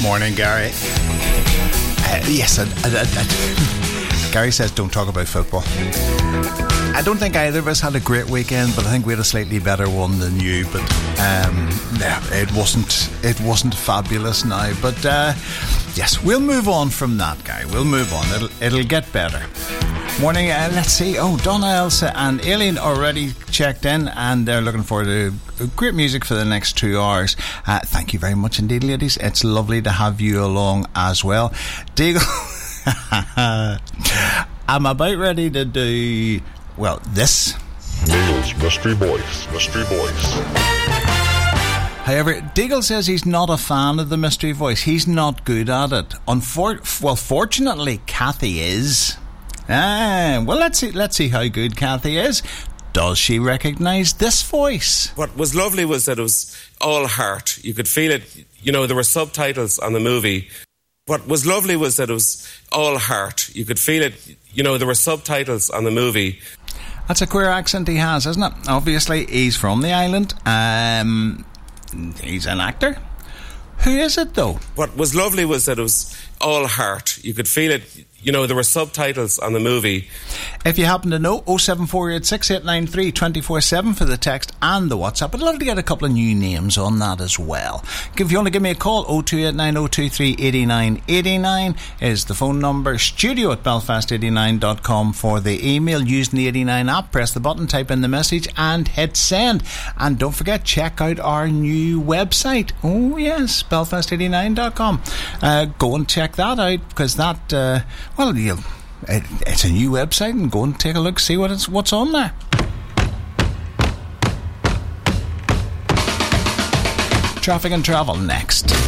Morning, Gary. Yes, Gary says don't talk about football. I don't think either of us had a great weekend, but I think we had a slightly better one than you. But it wasn't fabulous now. But yes, we'll move on from that, Gary. We'll move on. It'll get better. Morning. Let's see. Oh, Donna, Elsa, and Aileen already checked in, and they're looking forward to great music for the next 2 hours. Thank you very much indeed, ladies. It's lovely to have you along as well. Deagle, I'm about ready to do, well, this. Neil's Mystery Voice. However, Deagle says he's not a fan of the Mystery Voice. He's not good at it. Fortunately, Kathy is. Well, let's see how good Kathy is. Does she recognise this voice? What was lovely was that it was all heart. You could feel it. You know, there were subtitles on the movie. What was lovely was that it was all heart. You could feel it. You know, there were subtitles on the movie. That's a queer accent he has, isn't it? Obviously, he's from the island. He's an actor. Who is it, though? What was lovely was that it was all heart. You could feel it. You know, there were subtitles on the movie. If you happen to know, 07486 247 for the text and the WhatsApp. I'd love to get a couple of new names on that as well. If you want to give me a call, 02890238989 is the phone number. studio@belfast89.com for the email. Using the 89 app, press the button, type in the message and hit send. And don't forget, check out our new website. Oh yes, belfast89.com. Go and check that out, because that... it's a new website, and go and take a look, see what's on there. Traffic and travel next.